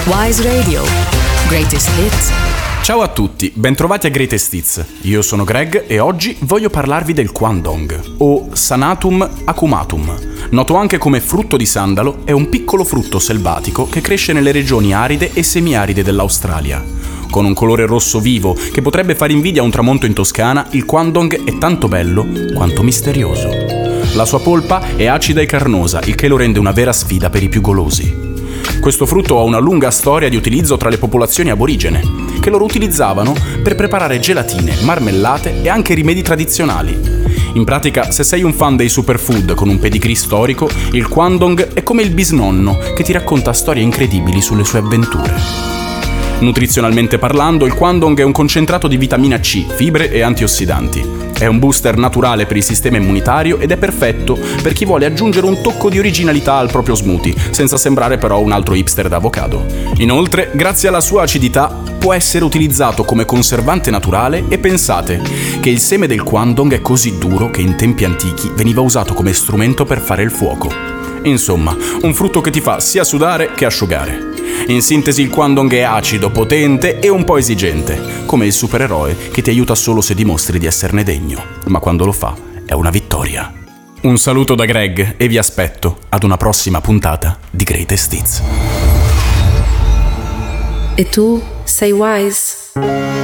Wise Radio. Greatest Hits. Ciao a tutti, bentrovati a Greatest Hits. Io sono Greg e oggi voglio parlarvi del Kwandong, o Sanatum acumatum. Noto anche come frutto di sandalo, è un piccolo frutto selvatico che cresce nelle regioni aride e semiaride dell'Australia. Con un colore rosso vivo che potrebbe fare invidia a un tramonto in Toscana, il Kwandong è tanto bello quanto misterioso. La sua polpa è acida e carnosa, il che lo rende una vera sfida per i più golosi. Questo frutto ha una lunga storia di utilizzo tra le popolazioni aborigene, che lo utilizzavano per preparare gelatine, marmellate e anche rimedi tradizionali. In pratica, se sei un fan dei superfood con un pedigree storico, il Kwandong è come il bisnonno che ti racconta storie incredibili sulle sue avventure. Nutrizionalmente parlando, il Kwandong è un concentrato di vitamina C, fibre e antiossidanti. È un booster naturale per il sistema immunitario ed è perfetto per chi vuole aggiungere un tocco di originalità al proprio smoothie, senza sembrare però un altro hipster d'avocado. Inoltre, grazie alla sua acidità, può essere utilizzato come conservante naturale e pensate che il seme del Kwandong è così duro che in tempi antichi veniva usato come strumento per fare il fuoco. Insomma, un frutto che ti fa sia sudare che asciugare. In sintesi, il Kwandong è acido, potente e un po' esigente, come il supereroe che ti aiuta solo se dimostri di esserne degno, ma quando lo fa è una vittoria. Un saluto da Greg e vi aspetto ad una prossima puntata di Greatest Hits. E tu sei wise?